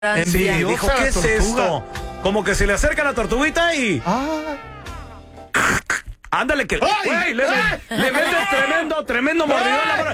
Sí, dijo, ¿qué es esto? Como que se le acerca la tortuguita y... Ándale, que... Güey, le mete tremendo mordidón a la morra.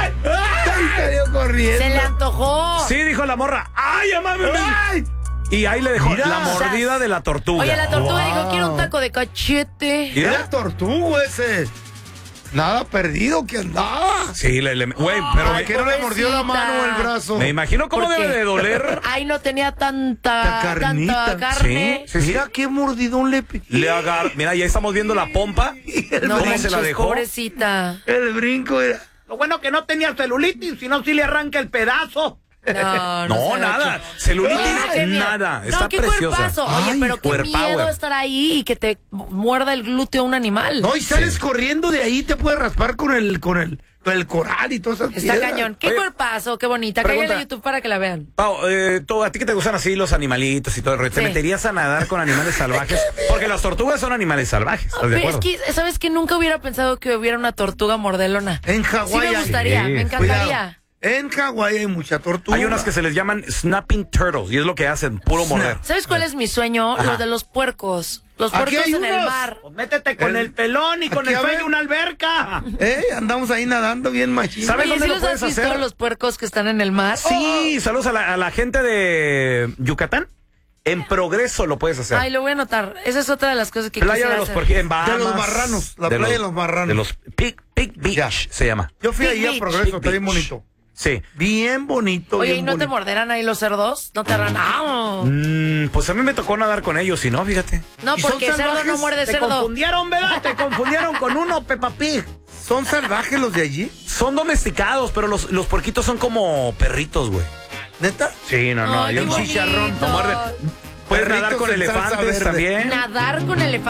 Salió corriendo. Se le antojó. Sí, dijo la morra. ¡Ay, mami! Y ahí le dejó la mordida de la tortuga. Oye, la tortuga dijo, quiero un taco de cachete. Era tortuga ese. Nada perdido que andaba. Sí, güey, pero... ¿Por qué no le mordió la mano o el brazo? Me imagino cómo debe de doler. Ahí no tenía tanta carne. Sí. Mira qué mordidón le piqué. Mira, ya estamos viendo la pompa. No ¿Cómo manches, se la dejó? Pobrecita. El brinco era... Lo bueno que no tenía celulitis, si no, sí le arranca el pedazo. No, nada. Celulitis, nada. Está qué preciosa. cuerpazo. Oye, pero qué miedo estar ahí y que te muerda el glúteo un animal. No, y sales corriendo de ahí, te puedes raspar con el coral y todo eso. Está cañón. Qué cuerpazo, qué bonita. Cállale a YouTube para que la vean. Pau, ¿a ti que te gustan así los animalitos y todo el rollo? ¿Te meterías a nadar con animales salvajes? Porque las tortugas son animales salvajes. ¿Estás de acuerdo? Es que, ¿sabes qué? Nunca hubiera pensado que hubiera una tortuga mordelona. En Hawái. Sí me gustaría, me encantaría. Cuidado. En Hawái hay mucha tortuga. Hay unas que se les llaman snapping turtles y es lo que hacen, puro morder. ¿Sabes cuál es mi sueño? Lo de los puercos. Los puercos en el mar. Pues métete con el pelón y con el feo de una alberca. Andamos ahí nadando bien machín. ¿Sabes Oye, dónde ¿sí lo los puedes has visto hacer? los puercos que están en el mar? Sí, saludos a la gente de Yucatán. En Progreso lo puedes hacer. Ay, lo voy a anotar. Esa es otra de las cosas que Playa quisiera de los hacer. en Bahamas. De los marranos, la playa de los marranos. De los Pig Beach se llama. Yo fui Big ahí a Beach. Progreso, Big está bien Beach. bonito. Sí. Bien bonito. Oye, bien ¿y no te bonito. morderán ahí los cerdos? ¿No te harán? Pues a mí me tocó nadar con ellos, y no, fíjate. No, ¿Y son porque cerdo no salvajes? muerde Te cerdo. confundieron, ¿verdad? Te confundieron con uno, Peppa Pig. ¿Son salvajes los de allí? Son domesticados, pero los puerquitos son como perritos, güey. ¿Neta? Sí, no. Ay, hay qué un chicharrón. bonito. No muerde. Puedes nadar Perritos con en salsa elefantes verde. también. Nadar con elefantes.